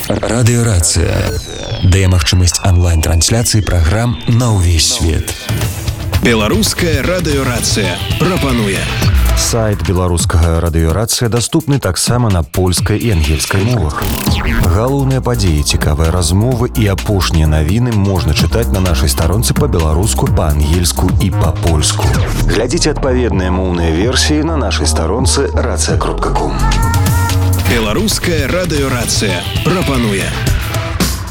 Радыёрацыя дае магчымасць онлайн-трансляцыі праграм на ўвесь свет. Беларуская радыёрацыя прапануе. Сайт беларускага радыёрацыя даступны таксама на польскай і ангельскай мовах. Галоўныя падзеі, цікавыя размовы і апошнія навіны можна чытаць на нашай старонцы па-беларуску, па-ангельску і па-польску. Глядзіце адпаведныя моўныя версіі на нашай старонцы racja.com. Беларуская радыёрацыя прапануе.